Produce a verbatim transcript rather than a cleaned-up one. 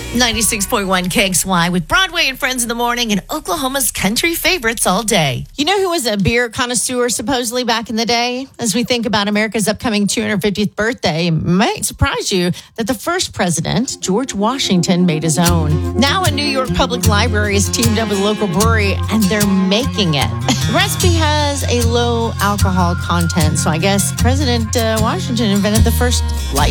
ninety-six point one K X Y with Broadway and Friends in the Morning and Oklahoma's country favorites all day. You know who was a beer connoisseur supposedly back in the day? As we think about America's upcoming two hundred fiftieth birthday, it might surprise you that the first president, George Washington, made his own. Now a New York Public Library has teamed up with a local brewery and they're making it. The recipe has a low alcohol content, so I guess President uh, Washington invented the first light